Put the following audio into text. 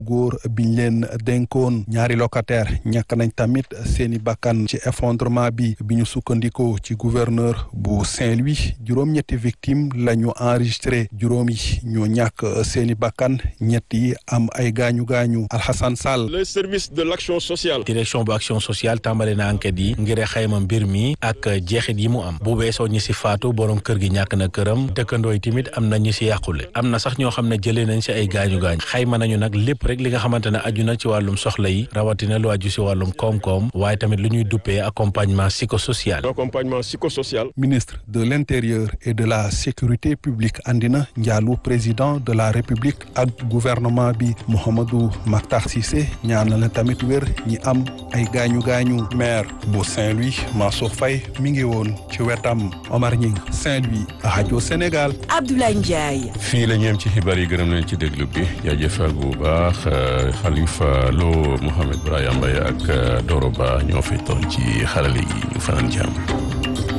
góor biñ leen dénkoon. ñaari locataire ñàkk nañ tamit seeni bakkan ci effondrement bi ñu sukkandikoo ci gouverneur bu Saint-Louis juróom-ñetti victime la ñu enregistré juróom yi ñoo ñàkk seeni bakkan ñett yi am ay gaañu-gaañu. Alhassane Sall. le service de l'action sociale. direction bu action sociale tàmbale na enquête yi ngir xayma mbir mi ak jeexit yi mu am bu weesoo ñi si faatu borom kër gi ñàkk na këram dëkkandoo yi tamit am na ñi si yàqule am na sax ñoo xam ne jëlee nañ si ay gaañu-gaañu xayma nañu nag lépp rek li nga xamante ne aju na ci wàllum soxla yi rawatina lu aju si wàllum koom-koom waaye tamit lu ñuy duppee accompagnement psychosocial. ministre de l'intérieur et de la sécurité publique andina njaalu président de la république ak gouvernement bi Mouhamadou Makhtar Cissé ñaanal na tamit wér ñi am ay gaañu-gaañu. maire bu Saint-Louis Mansour Faye mi ngi woon ci wetam. Omar Ñing Saint-Louis rajo Sénégal. Abdoulaye Ndiaye. fii la ñu yem ci xibaar yi gërëm nañ ci déglu bi jaajëfal bu baax Khalifa Lo Mohamed Brahima Mbaye ak Doro Ba ñoo fay toll ci xarale yi ñu fanaan jàmm.